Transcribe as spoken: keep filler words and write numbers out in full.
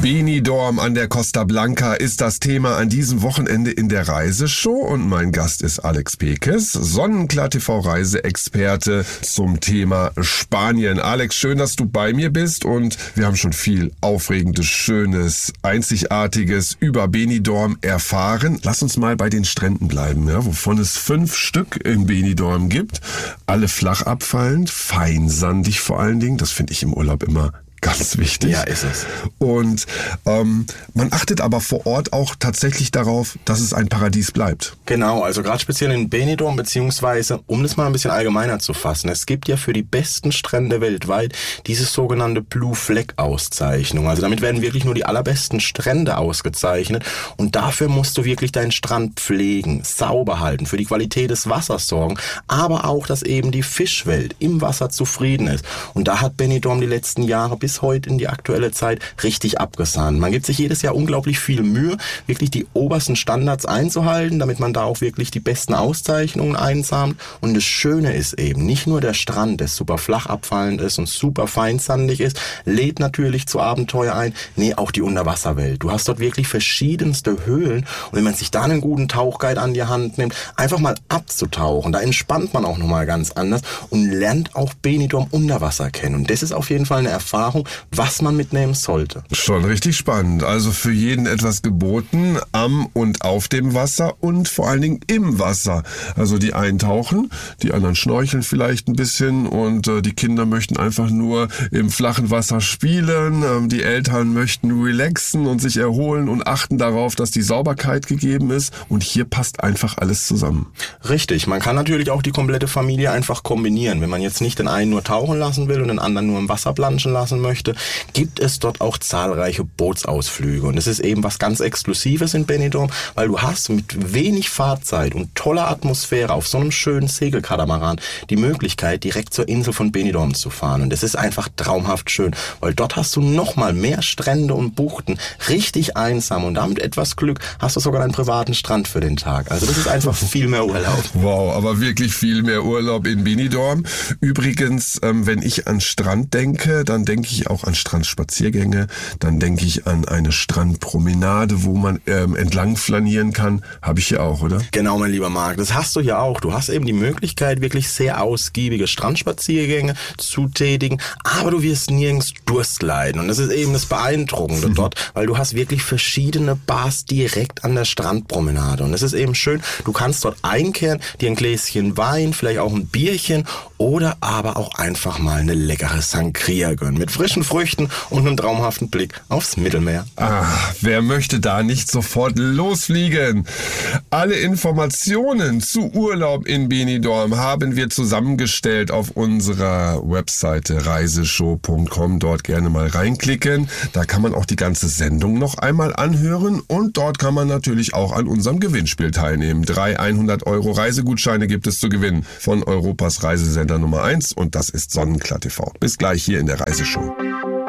Benidorm an der Costa Blanca ist das Thema an diesem Wochenende in der Reiseshow und mein Gast ist Alex Pekes, Sonnenklar T V-Reiseexperte zum Thema Spanien. Alex, schön, dass du bei mir bist und wir haben schon viel Aufregendes, Schönes, Einzigartiges über Benidorm erfahren. Lass uns mal bei den Stränden bleiben, ja, wovon es fünf Stück in Benidorm gibt. Alle flach abfallend, feinsandig vor allen Dingen. Das finde ich im Urlaub immer ganz wichtig. Ja, ist es. Und ähm, man achtet aber vor Ort auch tatsächlich darauf, dass es ein Paradies bleibt. Genau, also gerade speziell in Benidorm, beziehungsweise, um das mal ein bisschen allgemeiner zu fassen, es gibt ja für die besten Strände weltweit diese sogenannte Blue Flag Auszeichnung. Also damit werden wirklich nur die allerbesten Strände ausgezeichnet und dafür musst du wirklich deinen Strand pflegen, sauber halten, für die Qualität des Wassers sorgen, aber auch, dass eben die Fischwelt im Wasser zufrieden ist. Und da hat Benidorm die letzten Jahre bis heute in die aktuelle Zeit richtig abgesahnt. Man gibt sich jedes Jahr unglaublich viel Mühe, wirklich die obersten Standards einzuhalten, damit man da auch wirklich die besten Auszeichnungen einsammelt. Und das Schöne ist eben, nicht nur der Strand, der super flach abfallend ist und super feinsandig ist, lädt natürlich zu Abenteuer ein, nee, auch die Unterwasserwelt. Du hast dort wirklich verschiedenste Höhlen und wenn man sich da einen guten Tauchguide an die Hand nimmt, einfach mal abzutauchen, da entspannt man auch nochmal ganz anders und lernt auch Benidorm unter Wasser kennen. Und das ist auf jeden Fall eine Erfahrung, was man mitnehmen sollte. Schon richtig spannend. Also für jeden etwas geboten am und auf dem Wasser und vor allen Dingen im Wasser. Also die einen tauchen, die anderen schnorcheln vielleicht ein bisschen und äh, die Kinder möchten einfach nur im flachen Wasser spielen. Ähm, die Eltern möchten relaxen und sich erholen und achten darauf, dass die Sauberkeit gegeben ist. Und hier passt einfach alles zusammen. Richtig. Man kann natürlich auch die komplette Familie einfach kombinieren. Wenn man jetzt nicht den einen nur tauchen lassen will und den anderen nur im Wasser planschen lassen möchte, gibt es dort auch zahlreiche Bootsausflüge. Und es ist eben was ganz Exklusives in Benidorm, weil du hast mit wenig Fahrzeit und toller Atmosphäre auf so einem schönen Segelkatamaran die Möglichkeit, direkt zur Insel von Benidorm zu fahren. Und es ist einfach traumhaft schön, weil dort hast du nochmal mehr Strände und Buchten, richtig einsam und damit etwas Glück hast du sogar einen privaten Strand für den Tag. Also das ist einfach viel mehr Urlaub. Wow, aber wirklich viel mehr Urlaub in Benidorm. Übrigens, ähm, wenn ich an Strand denke, dann denke ich auch an Strandspaziergänge, dann denke ich an eine Strandpromenade, wo man ähm, entlang flanieren kann. Habe ich hier auch, oder? Genau, mein lieber Marc, das hast du ja auch. Du hast eben die Möglichkeit, wirklich sehr ausgiebige Strandspaziergänge zu tätigen, aber du wirst nirgends Durst leiden. Und das ist eben das Beeindruckende mhm. dort, weil du hast wirklich verschiedene Bars direkt an der Strandpromenade. Und es ist eben schön, du kannst dort einkehren, dir ein Gläschen Wein, vielleicht auch ein Bierchen oder aber auch einfach mal eine leckere Sangria gönnen mit frischen Früchten und einem traumhaften Blick aufs Mittelmeer. Ah, wer möchte da nicht sofort losfliegen? Alle Informationen zu Urlaub in Benidorm haben wir zusammengestellt auf unserer Webseite reiseshow punkt com. Dort gerne mal reinklicken. Da kann man auch die ganze Sendung noch einmal anhören und dort kann man natürlich auch an unserem Gewinnspiel teilnehmen. Drei hundert Euro Reisegutscheine gibt es zu gewinnen von Europas Reisesender Nummer eins und das ist Sonnenklar T V. Bis gleich hier in der Reiseshow.